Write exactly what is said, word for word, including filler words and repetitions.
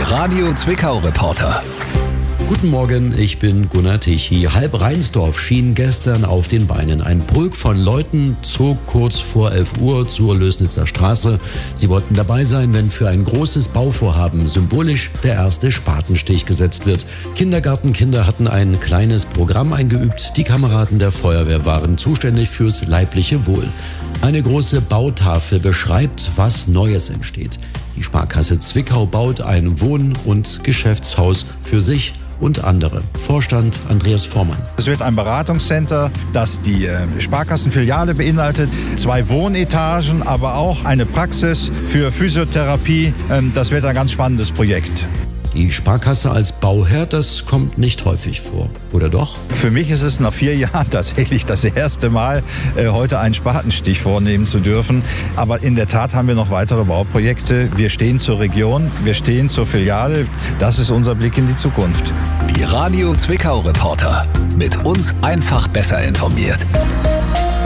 Radio Zwickau Reporter. Guten Morgen, ich bin Gunnar Tichy. Halb Rheinsdorf schien gestern auf den Beinen. Ein Pulk von Leuten zog kurz vor elf Uhr zur Lößnitzer Straße. Sie wollten dabei sein, wenn für ein großes Bauvorhaben symbolisch der erste Spatenstich gesetzt wird. Kindergartenkinder hatten ein kleines Programm eingeübt. Die Kameraden der Feuerwehr waren zuständig fürs leibliche Wohl. Eine große Bautafel beschreibt, was Neues entsteht. Die Sparkasse Zwickau baut ein Wohn- und Geschäftshaus für sich und andere. Vorstand Andreas Vormann. Es wird ein Beratungscenter, das die äh, Sparkassenfiliale beinhaltet, zwei Wohnetagen, aber auch eine Praxis für Physiotherapie. Ähm, das wird ein ganz spannendes Projekt. Die Sparkasse als Bauherr, das kommt nicht häufig vor, oder doch? Für mich ist es nach vier Jahren tatsächlich das erste Mal, äh, heute einen Spatenstich vornehmen zu dürfen. Aber in der Tat haben wir noch weitere Bauprojekte. Wir stehen zur Region, wir stehen zur Filiale. Das ist unser Blick in die Zukunft. Die Radio Zwickau Reporter. Mit uns einfach besser informiert.